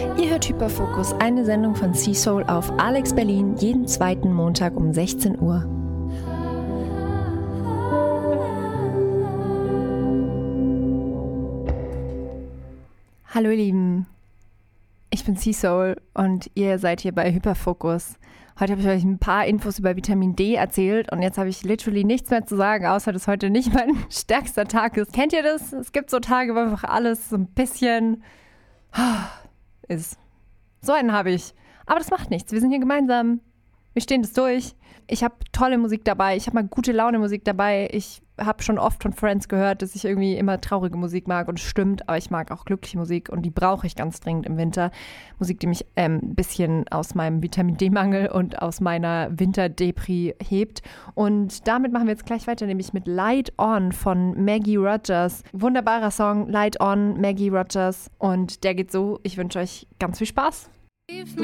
Ihr hört Hyperfokus, eine Sendung von Seasoul auf Alex Berlin, jeden zweiten Montag um 16 Uhr. Hallo ihr Lieben, ich bin Seasoul und ihr seid hier bei Hyperfokus. Heute habe ich euch ein paar Infos über Vitamin D erzählt und jetzt habe ich literally nichts mehr zu sagen, außer dass heute nicht mein stärkster Tag ist. Kennt ihr das? Es gibt so Tage, wo einfach alles so ein bisschen ist. So einen habe ich. Aber das macht nichts. Wir sind hier gemeinsam. Wir stehen das durch. Ich habe tolle Musik dabei. Ich habe mal gute Laune Musik dabei. Ich habe schon oft von Friends gehört, dass ich irgendwie immer traurige Musik mag und es stimmt, aber ich mag auch glückliche Musik und die brauche ich ganz dringend im Winter. Musik, die mich ein bisschen aus meinem Vitamin-D-Mangel und aus meiner Winterdepri hebt. Und damit machen wir jetzt gleich weiter, nämlich mit Light On von Maggie Rogers. Wunderbarer Song, Light On, Maggie Rogers. Und der geht so, ich wünsche euch ganz viel Spaß.